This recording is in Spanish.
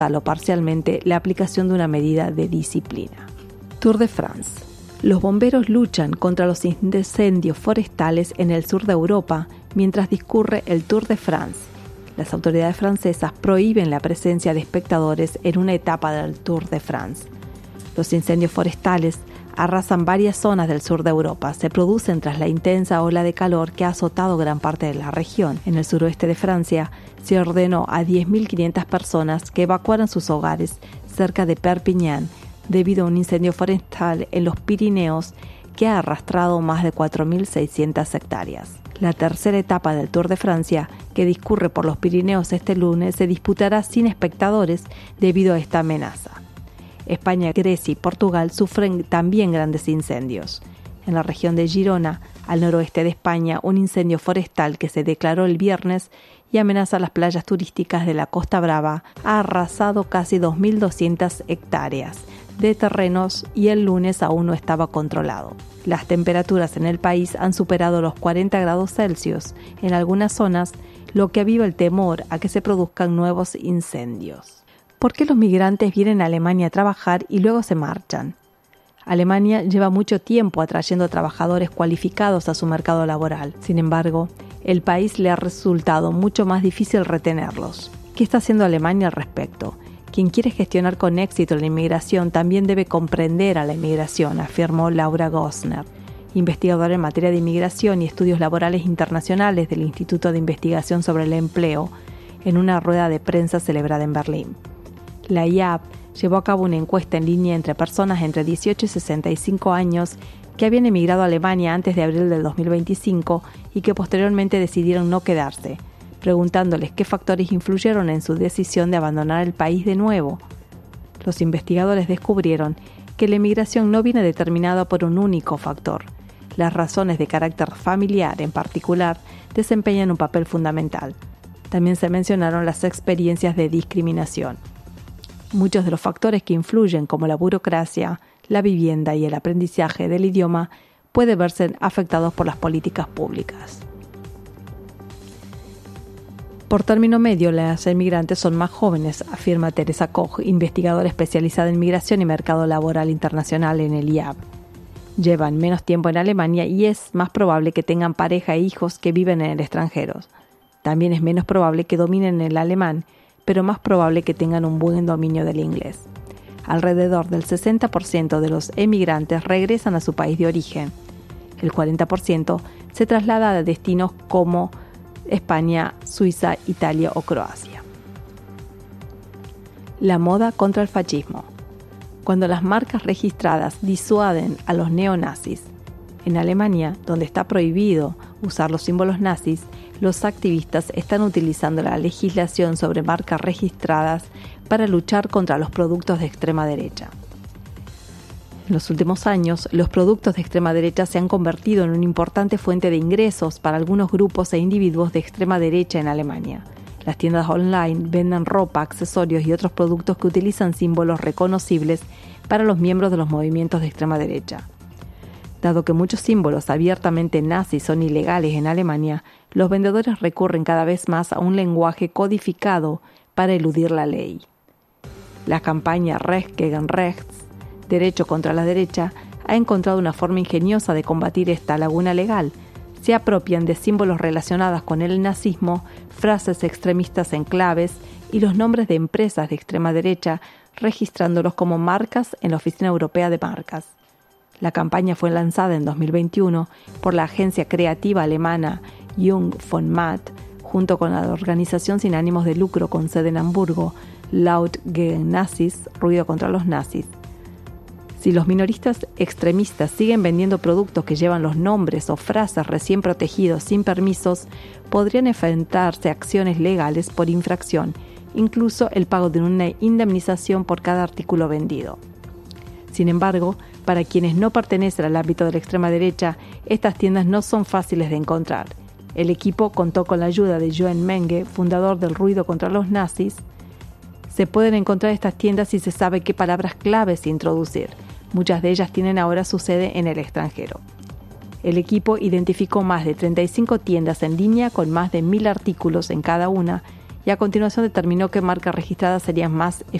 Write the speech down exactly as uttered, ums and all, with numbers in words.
o parcialmente la aplicación de una medida de disciplina. Tour de France. Los bomberos luchan contra los incendios forestales en el sur de Europa mientras discurre el Tour de France. Las autoridades francesas prohíben la presencia de espectadores en una etapa del Tour de France. Los incendios forestales arrasan varias zonas del sur de Europa. Se producen tras la intensa ola de calor que ha azotado gran parte de la región. En el suroeste de Francia se ordenó a diez mil quinientas personas que evacuaran sus hogares cerca de Perpignan debido a un incendio forestal en los Pirineos que ha arrastrado más de cuatro mil seiscientas hectáreas. La tercera etapa del Tour de Francia, que discurre por los Pirineos este lunes, se disputará sin espectadores debido a esta amenaza. España, Grecia y Portugal sufren también grandes incendios. En la región de Girona, al noroeste de España, un incendio forestal que se declaró el viernes y amenaza las playas turísticas de la Costa Brava ha arrasado casi dos mil doscientas hectáreas de terrenos y el lunes aún no estaba controlado. Las temperaturas en el país han superado los cuarenta grados Celsius en algunas zonas, lo que aviva el temor a que se produzcan nuevos incendios. ¿Por qué los migrantes vienen a Alemania a trabajar y luego se marchan? Alemania lleva mucho tiempo atrayendo trabajadores cualificados a su mercado laboral. Sin embargo, el país le ha resultado mucho más difícil retenerlos. ¿Qué está haciendo Alemania al respecto? Quien quiere gestionar con éxito la inmigración también debe comprender a la inmigración, afirmó Laura Gosner, investigadora en materia de inmigración y estudios laborales internacionales del Instituto de Investigación sobre el Empleo, en una rueda de prensa celebrada en Berlín. La I A B llevó a cabo una encuesta en línea entre personas entre dieciocho y sesenta y cinco años que habían emigrado a Alemania antes de abril del dos mil veinticinco y que posteriormente decidieron no quedarse, preguntándoles qué factores influyeron en su decisión de abandonar el país de nuevo. Los investigadores descubrieron que la emigración no viene determinada por un único factor. Las razones de carácter familiar, en particular, desempeñan un papel fundamental. También se mencionaron las experiencias de discriminación. Muchos de los factores que influyen, como la burocracia, la vivienda y el aprendizaje del idioma, pueden verse afectados por las políticas públicas. Por término medio, las emigrantes son más jóvenes, afirma Teresa Koch, investigadora especializada en migración y mercado laboral internacional en el I A B. Llevan menos tiempo en Alemania y es más probable que tengan pareja e hijos que viven en el extranjero. También es menos probable que dominen el alemán, pero más probable que tengan un buen dominio del inglés. Alrededor del sesenta por ciento de los emigrantes regresan a su país de origen. El cuarenta por ciento se traslada a destinos como España, Suiza, Italia o Croacia. La moda contra el fascismo. Cuando las marcas registradas disuaden a los neonazis. En Alemania, donde está prohibido usar los símbolos nazis, los activistas están utilizando la legislación sobre marcas registradas para luchar contra los productos de extrema derecha. En los últimos años, los productos de extrema derecha se han convertido en una importante fuente de ingresos para algunos grupos e individuos de extrema derecha en Alemania. Las tiendas online venden ropa, accesorios y otros productos que utilizan símbolos reconocibles para los miembros de los movimientos de extrema derecha. Dado que muchos símbolos abiertamente nazis son ilegales en Alemania, los vendedores recurren cada vez más a un lenguaje codificado para eludir la ley. La campaña Recht gegen Rechts, Derecho contra la derecha, ha encontrado una forma ingeniosa de combatir esta laguna legal. Se apropian de símbolos relacionados con el nazismo, frases extremistas en claves y los nombres de empresas de extrema derecha, registrándolos como marcas en la Oficina Europea de Marcas. La campaña fue lanzada en dos mil veintiuno por la agencia creativa alemana Jung von Matt, junto con la organización sin ánimos de lucro con sede en Hamburgo, Laut gegen Nazis, Ruido contra los nazis. Si los minoristas extremistas siguen vendiendo productos que llevan los nombres o frases recién protegidos sin permisos, podrían enfrentarse a acciones legales por infracción, incluso el pago de una indemnización por cada artículo vendido. Sin embargo, para quienes no pertenecen al ámbito de la extrema derecha, estas tiendas no son fáciles de encontrar. El equipo contó con la ayuda de Joen Menge, fundador del Ruido contra los nazis. Se pueden encontrar estas tiendas si se sabe qué palabras claves introducir. Muchas de ellas tienen ahora su sede en el extranjero. El equipo identificó más de treinta y cinco tiendas en línea con más de mil artículos en cada una y a continuación determinó qué marca registrada sería más